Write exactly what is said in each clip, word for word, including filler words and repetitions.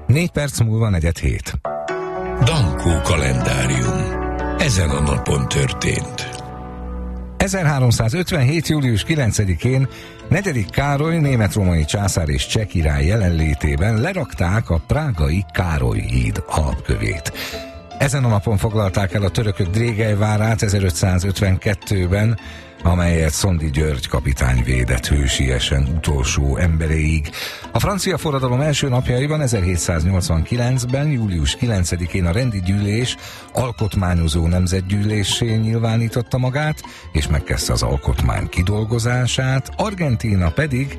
Négy perc múlva negyed hét. Dankó kalendárium. Ezen a napon történt. ezerháromszázötvenhét. július kilencedikén negyedik Károly német-római császár és cseh király jelenlétében lerakták a prágai Károly híd alapkövét. Ezen a napon foglalták el a törökök Drégely várát ezerötszázötvenkettőben, amelyet Szondi György kapitány védett hősiesen utolsó emberéig. A francia forradalom első napjaiban ezerhétszáznyolcvankilencben. július kilencedikén a rendi gyűlés alkotmányozó nemzetgyűléssé nyilvánította magát, és megkezdte az alkotmány kidolgozását. Argentína pedig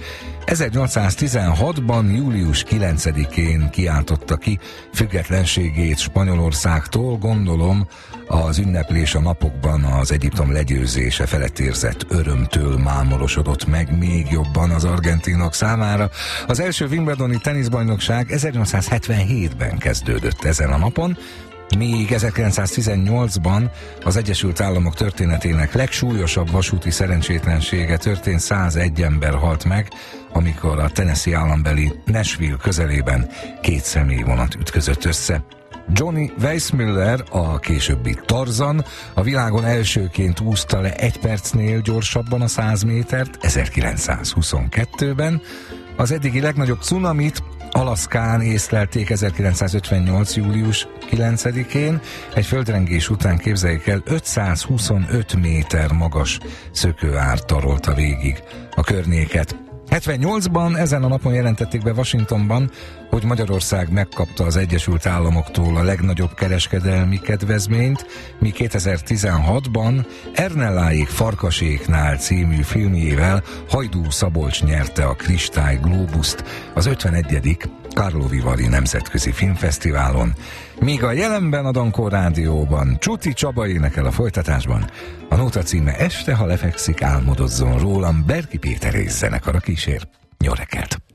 ezernyolcszáztizenhatban. július kilencedikén kiáltotta ki függetlenségét Spanyolországtól. Gondolom az ünneplés a napokban az Egyiptom legyőzése felett érzett örömtől mámorosodott meg még jobban az argentinok számára. Az első Wimbledoni teniszbajnokság ezernyolcszázhetvenhétben kezdődött ezen a napon, míg ezerkilencszáztizennyolcban az Egyesült Államok történetének legsúlyosabb vasúti szerencsétlensége történt, százegy ember halt meg, amikor a Tennessee állambeli Nashville közelében két személyvonat ütközött össze. Johnny Weissmuller, a későbbi Tarzan, a világon elsőként úszta le egy percnél gyorsabban a száz métert ezerkilencszázhuszonkettőben. Az eddigi legnagyobb cunamit Alaszkán észlelték ezerkilencszázötvennyolc. július kilencedikén. Egy földrengés után, képzeljék el, ötszázhuszonöt méter magas szökőár tarolta végig a környéket. hetvennyolcban ezen a napon jelentették be Washingtonban, hogy Magyarország megkapta az Egyesült Államoktól a legnagyobb kereskedelmi kedvezményt, míg kétezer-tizenhatban Ernelláék Farkaséknál című filmjével Hajdú Szabolcs nyerte a Kristály Glóbuszt az ötvenegyedik Karlovy Vary Nemzetközi Filmfesztiválon, míg a jelenben a Dankó Rádióban Csuti Csaba énekel a folytatásban. A nóta címe Este, ha lefekszik, álmodozzon rólam, Berki Péter és zenekara kísér. Jó reggelt!